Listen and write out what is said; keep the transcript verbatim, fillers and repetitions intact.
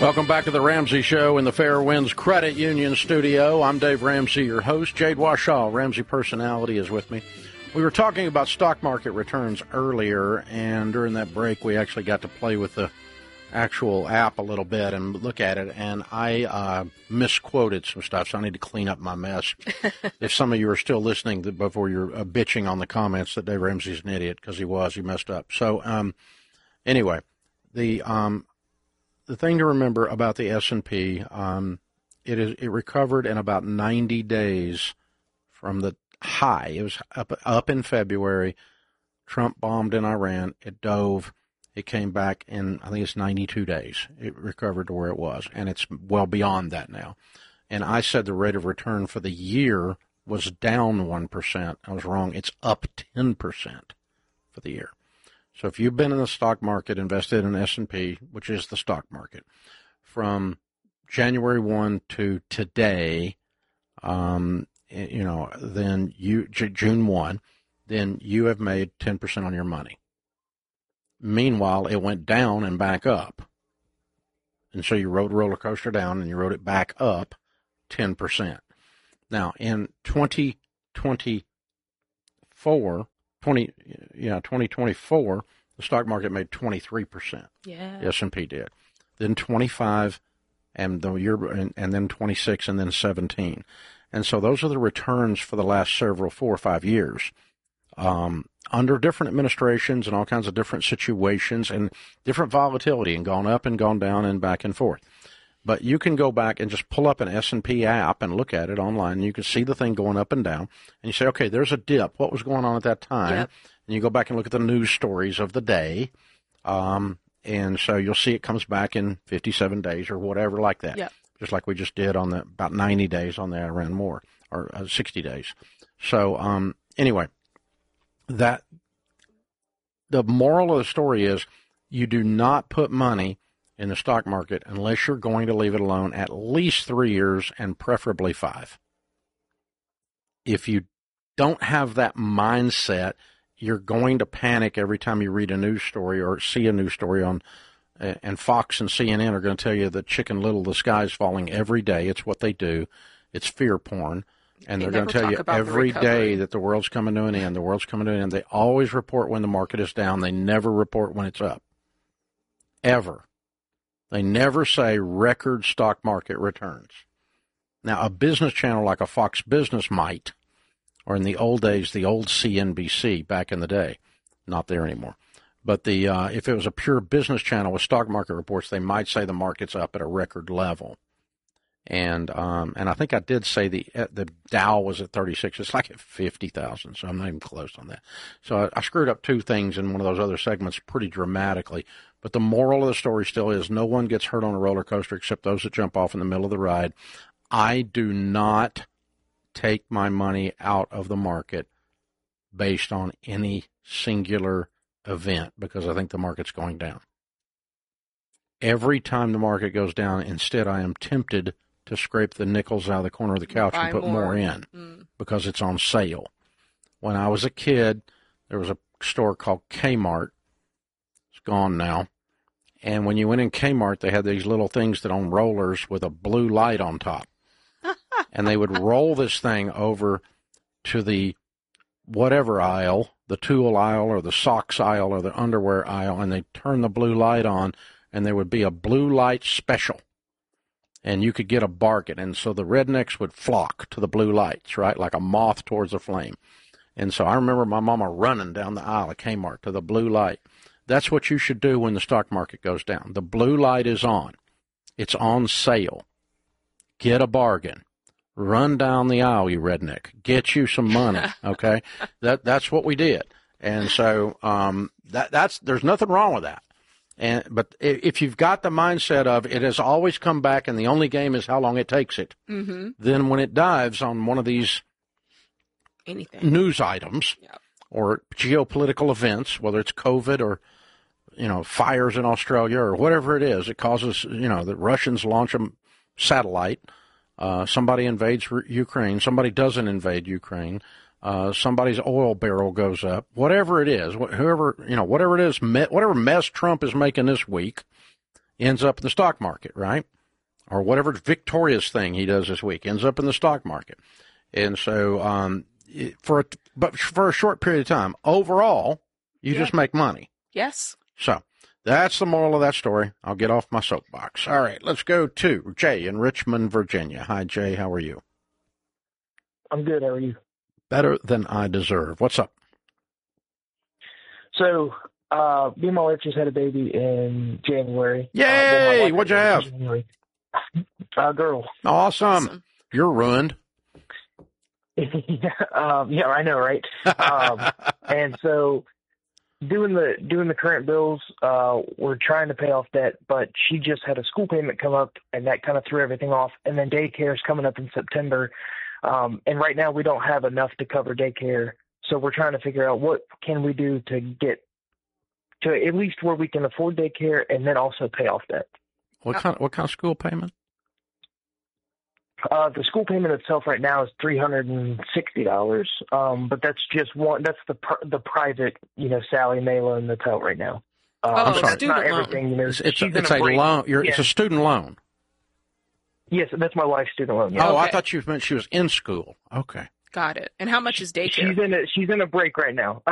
Welcome back to the Ramsey Show in the Fair Winds Credit Union studio. I'm Dave Ramsey, your host. Jade Washaw, Ramsey Personality, is with me. We were talking about stock market returns earlier, and during that break, we actually got to play with the actual app a little bit and look at it, and I uh, misquoted some stuff, so I need to clean up my mess. If some of you are still listening before you're uh, bitching on the comments that Dave Ramsey's an idiot, because he was, he messed up. So um, anyway, the um, the thing to remember about the S and P, um, it is it recovered in about ninety days from the high. It was up up in February. Trump bombed in Iran. It dove. It came back in, I think it's ninety-two days. It recovered to where it was, and it's well beyond that now. And I said the rate of return for the year was down one percent. I was wrong. It's up ten percent for the year. So if you've been in the stock market, invested in S and P, which is the stock market, from January first to today, um, you know, then you, June first, then you have made ten percent on your money. Meanwhile, it went down and back up. And so you rode a roller coaster down and you rode it back up ten percent. Now, in twenty twenty-four, twenty, yeah, twenty twenty-four, the stock market made twenty-three percent. Yeah. The S and P did. Then twenty-five, and the year, and, and then twenty-six, and then seventeen. And so those are the returns for the last several, four or five years. Um, under different administrations and all kinds of different situations and different volatility, and gone up and gone down and back and forth. But you can go back and just pull up an S and P app and look at it online, and you can see the thing going up and down. And you say, okay, there's a dip. What was going on at that time? Yep. And you go back and look at the news stories of the day. Um, and so you'll see it comes back in fifty-seven days or whatever like that. Yep. Just like we just did on the about ninety days on the Iran war, or uh, sixty days. So um, anyway, that the moral of the story is you do not put money in the stock market unless you're going to leave it alone at least three years and preferably five. If you don't have that mindset, you're going to panic every time you read a news story or see a news story on, uh, and Fox and C N N are going to tell you that Chicken Little, the sky is falling every day. It's what they do. It's fear porn. And They they're going to tell never you talk about the every recovery. day that the world's coming to an end, the world's coming to an end. They always report when the market is down. They never report when it's up. Ever. They never say record stock market returns. Now, a business channel like a Fox Business might, or in the old days, the old C N B C back in the day. Not there anymore. But the uh, if it was a pure business channel with stock market reports, they might say the market's up at a record level. And um, and I think I did say the the Dow was at thirty-six. It's like at fifty thousand, so I'm not even close on that. So I, I screwed up two things in one of those other segments pretty dramatically. But the moral of the story still is no one gets hurt on a roller coaster except those that jump off in the middle of the ride. I do not take my money out of the market based on any singular event because I think the market's going down. Every time the market goes down, instead I am tempted to scrape the nickels out of the corner of the couch Buy and put more, more. in Mm. because it's on sale. When I was a kid, there was a store called Kmart. It's gone now. And when you went in Kmart, they had these little things that on rollers with a blue light on top. And they would roll this thing over to the whatever aisle, the tool aisle or the socks aisle or the underwear aisle, and they'd turn the blue light on, and there would be a blue light special. And you could get a bargain. And so the rednecks would flock to the blue lights, right, like a moth towards a flame. And so I remember my mama running down the aisle at Kmart to the blue light. That's what you should do when the stock market goes down. The blue light is on. It's on sale. Get a bargain. Run down the aisle, you redneck. Get you some money, okay? that That's what we did. And so um, that that's there's nothing wrong with that. And but if you've got the mindset of it has always come back and the only game is how long it takes it, Mm-hmm. then when it dives on one of these Anything. news items Yep. or geopolitical events, whether it's COVID or, you know, fires in Australia or whatever it is, it causes, you know, the Russians launch a satellite, uh, somebody invades Ukraine, somebody doesn't invade Ukraine, uh, somebody's oil barrel goes up, whatever it is, whoever, you know, whatever it is, whatever mess Trump is making this week, ends up in the stock market, right? Or whatever victorious thing he does this week ends up in the stock market. And so, um, it, for a, but for a short period of time, overall, you Yeah. just make money. Yes. So that's the moral of that story. I'll get off my soapbox. All right, let's go to Jay in Richmond, Virginia. Hi, Jay. How are you? I'm good. How are you? Better than I deserve. What's up? So, uh, me and my wife just had a baby in January. Yay! Uh, well, my wife What'd you had a have? baby in January. A girl. Awesome. Awesome. You're ruined. um, yeah, I know, right? Um, and so, doing the doing the current bills, uh, we're trying to pay off debt, but she just had a school payment come up, and that kind of threw everything off. And then daycare is coming up in September, um, and right now we don't have enough to cover daycare. So we're trying to figure out what can we do to get to at least where we can afford daycare and then also pay off debt. What kind? What kind of school payment? Uh, the school payment itself right now is three hundred and sixty dollars, um, but that's just one. That's the pr- the private, you know, Sally Mae loan that's out right now. Uh, Oh, I'm sorry. That's not student loan. everything. You know, It's, it's, she's it's in a a break. loan. You're, It's Yeah. a student loan. Yes, that's my wife's student loan. Yeah. Oh, I Okay. thought you meant she was in school. Okay. Got it. And how much is daycare? She's in a she's in a break right now.